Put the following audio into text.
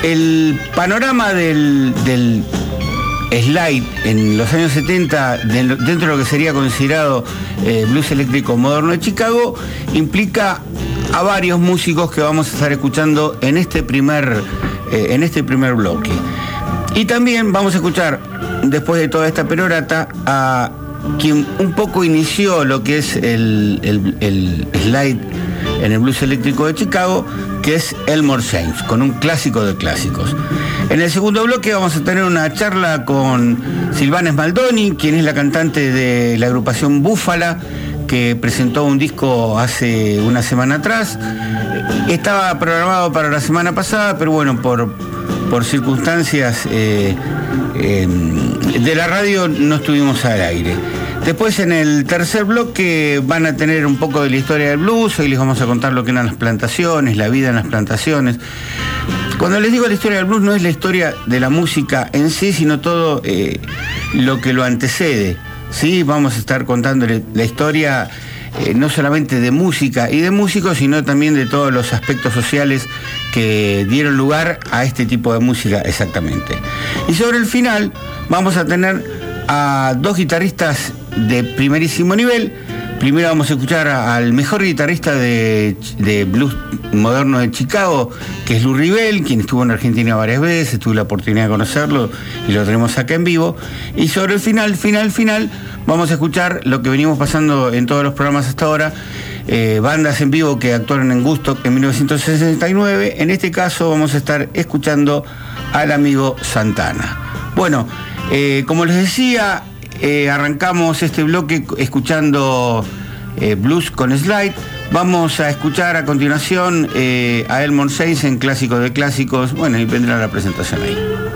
el panorama del slide en los años 70, dentro de lo que sería considerado blues eléctrico moderno de Chicago, implica a varios músicos que vamos a estar escuchando en este primer bloque. Y también vamos a escuchar, después de toda esta perorata, a quien un poco inició lo que es el slide en el blues eléctrico de Chicago, que es Elmore James, con un clásico de clásicos. En el segundo bloque vamos a tener una charla con Silvana Smaldoni, quien es la cantante de la agrupación Búfala, que presentó un disco hace una semana atrás. Estaba programado para la semana pasada, pero bueno, por circunstancias de la radio no estuvimos al aire. Después, en el tercer bloque, van a tener un poco de la historia del blues. Hoy les vamos a contar lo que eran las plantaciones, la vida en las plantaciones. Cuando les digo la historia del blues, no es la historia de la música en sí, sino todo lo que lo antecede, ¿sí? Vamos a estar contándole la historia no solamente de música y de músicos, sino también de todos los aspectos sociales que dieron lugar a este tipo de música exactamente. Y sobre el final vamos a tener a dos guitarristas de primerísimo nivel. Primero vamos a escuchar al mejor guitarrista de blues moderno de Chicago, que es Lou Ribell, quien estuvo en Argentina varias veces, tuve la oportunidad de conocerlo y lo tenemos acá en vivo. Y sobre el final, vamos a escuchar lo que venimos pasando en todos los programas hasta ahora, bandas en vivo que actuaron en Woodstock en 1969. En este caso vamos a estar escuchando al amigo Santana. Bueno, como les decía, arrancamos este bloque escuchando blues con slide. Vamos a escuchar a continuación a Elmore James en Clásico de Clásicos. Bueno, y vendrá la presentación ahí.